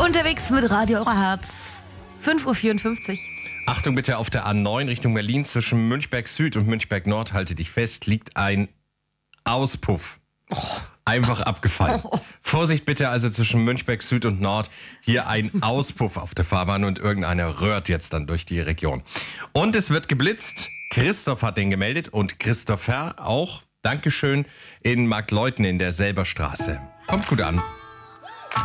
Unterwegs mit Radio Euroherz. 5.54 Uhr. Achtung bitte, auf der A9 Richtung Berlin zwischen Münchberg Süd und Münchberg Nord, halte dich fest, liegt ein Auspuff. Einfach abgefallen. Vorsicht bitte, also zwischen Münchberg Süd und Nord, hier ein Auspuff auf der Fahrbahn und irgendeiner röhrt jetzt dann durch die Region. Und es wird geblitzt. Christoph hat den gemeldet und Christopher auch. Dankeschön in Marktleuthen in der Selberstraße. Kommt gut an.